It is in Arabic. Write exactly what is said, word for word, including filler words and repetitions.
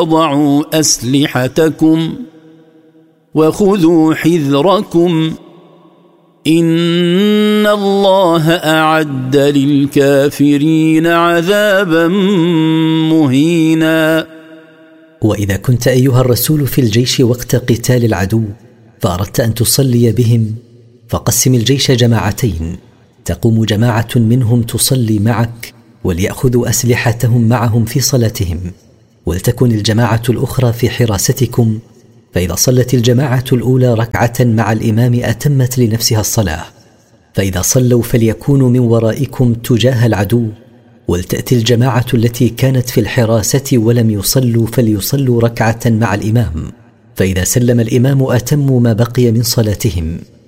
ضعوا أسلحتكم وخذوا حذركم إن الله أعد للكافرين عذابا مهينا. وإذا كنت أيها الرسول في الجيش وقت قتال العدو فأردت أن تصلي بهم فقسم الجيش جماعتين، تقوم جماعة منهم تصلي معك وليأخذوا أسلحتهم معهم في صلاتهم، ولتكن الجماعة الأخرى في حراستكم، فإذا صلت الجماعة الأولى ركعة مع الإمام أتمت لنفسها الصلاة، فإذا صلوا فليكونوا من ورائكم تجاه العدو، ولتأتي الجماعة التي كانت في الحراسة ولم يصلوا فليصلوا ركعة مع الإمام، فإذا سلم الإمام أتموا ما بقي من صلاتهم.